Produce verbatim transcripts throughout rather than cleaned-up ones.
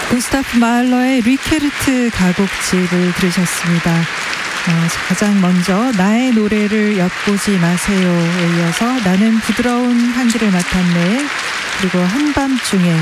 구스타프 마할러의 리케르트 가곡집을 들으셨습니다. 어, 가장 먼저 나의 노래를 엿보지 마세요에 이어서 나는 부드러운 향기를 맡았네, 그리고 한밤중에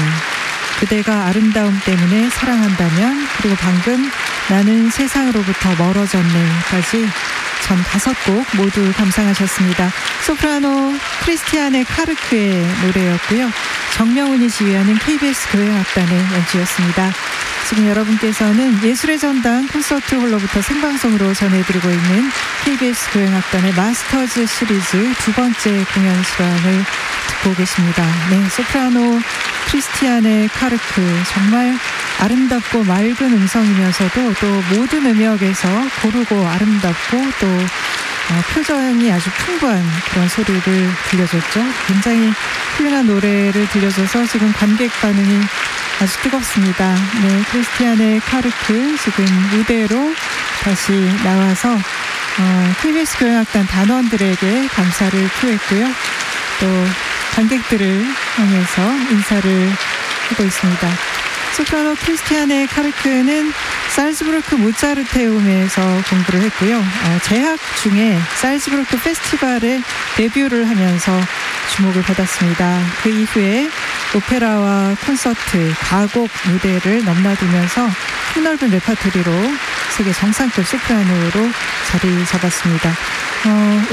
그대가 아름다움 때문에 사랑한다면, 그리고 방금 나는 세상으로부터 멀어졌네까지 전 다섯 곡 모두 감상하셨습니다. 소프라노 크리스티아네 카르크의 노래였고요. 정명훈이 지휘하는 케이비에스 교향악단의 연주였습니다. 지금 여러분께서는 예술의 전당 콘서트 홀로부터 생방송으로 전해드리고 있는 케이비에스 교향악단의 마스터즈 시리즈 두 번째 공연 시간을 듣고 계십니다. 네, 소프라노 크리스티아네 카르크, 정말 아름답고 맑은 음성이면서도 또 모든 음역에서 고르고 아름답고 또 어, 표정이 아주 풍부한 그런 소리를 들려줬죠. 굉장히 훌륭한 노래를 들려줘서 지금 관객 반응이 아주 뜨겁습니다. 네, 크리스티아네 카르크 지금 무대로 다시 나와서 어, 케이비에스 교향악단 단원들에게 감사를 표했고요. 또 관객들을 향해서 인사를 하고 있습니다. 소프라노 크리스티아네 카르크는 살즈부르크 모차르테움에서 공부를 했고요. 어, 재학 중에 살즈부르크 페스티벌에 데뷔를 하면서 주목을 받았습니다. 그 이후에 오페라와 콘서트, 가곡 무대를 넘나들면서 폭넓은 레파토리로 세계 정상급 소프라노로 자리 잡았습니다. 어,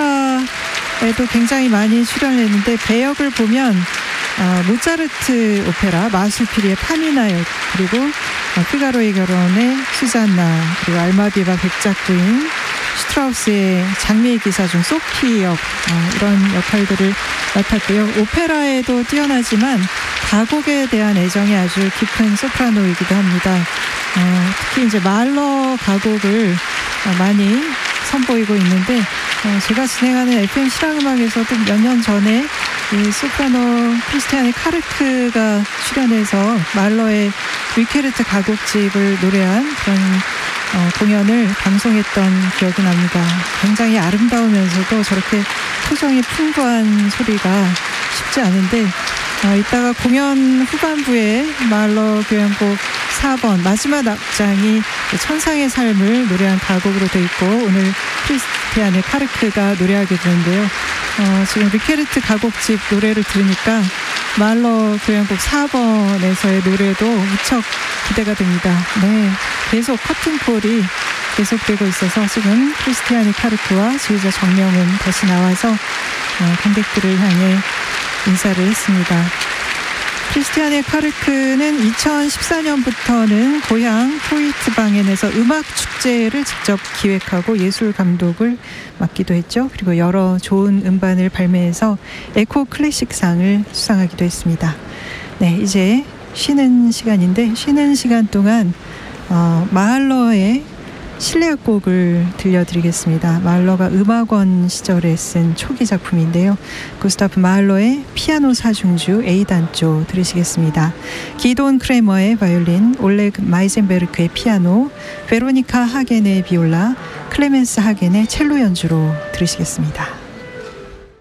오페라에도 굉장히 많이 출연했는데 배역을 보면 어, 모차르트 오페라 마술피리의 파미나역, 그리고 어, 피가로의 결혼의 수잔나, 그리고 알마비바 백작부인, 슈트라우스의 장미의 기사 중 소피 역, 어, 이런 역할들을 맡았고요. 오페라에도 뛰어나지만 가곡에 대한 애정이 아주 깊은 소프라노이기도 합니다. 어, 특히 이제 마할러 가곡을 어, 많이 선보이고 있는데 어, 제가 진행하는 에프엠 실황음악에서도 몇 년 전에 이 소프라노 크리스티아네 카르크가 출연해서 마할러의 리케르트 가곡집을 노래한 그런 어, 공연을 방송했던 기억이 납니다. 굉장히 아름다우면서도 저렇게 표정이 풍부한 소리가 쉽지 않은데 어, 이따가 공연 후반부에 마할러 교향곡 사 번 마지막 악장이 천상의 삶을 노래한 가곡으로 되어 있고 오늘 크리스티아네 카르크가 노래하게 되는데요. 어, 지금 리케르트 가곡집 노래를 들으니까 마할러 교향곡 사 번에서의 노래도 무척 기대가 됩니다. 네, 계속 커튼콜이 계속되고 있어서 지금 크리스티아네 카르크와 지휘자 정명은 다시 나와서 어, 관객들을 향해 인사를 했습니다. 크리스티아네 카르크는 이천십사 년부터는 고향 포이트방엔에서 음악 축제를 직접 기획하고 예술 감독을 맡기도 했죠. 그리고 여러 좋은 음반을 발매해서 에코 클래식상을 수상하기도 했습니다. 네, 이제 쉬는 시간인데 쉬는 시간 동안 어, 마할러의 실내악곡을 들려드리겠습니다. 마할러가 음악원 시절에 쓴 초기 작품인데요. 구스타프 마할러의 피아노 사중주 A단조 들으시겠습니다. 기돈 크레머의 바이올린, 올레그 마이젠베르크의 피아노, 베로니카 하겐의 비올라, 클레멘스 하겐의 첼로 연주로 들으시겠습니다.